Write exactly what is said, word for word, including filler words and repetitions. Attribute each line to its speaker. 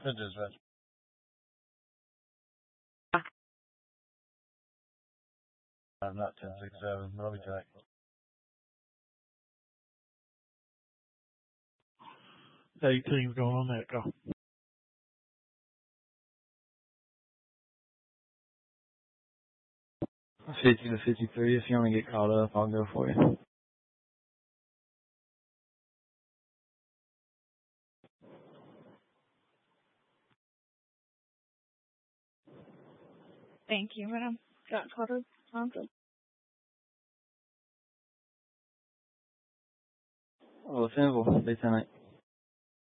Speaker 1: Good dispatch. I'm not ten six seven, but I'll be back.
Speaker 2: eighteen's going on that call.
Speaker 3: fifty to fifty-three. If you want to get caught up, I'll go for you.
Speaker 4: Thank you, madam. Got caught up. Awesome.
Speaker 3: Oh, simple. Be tonight.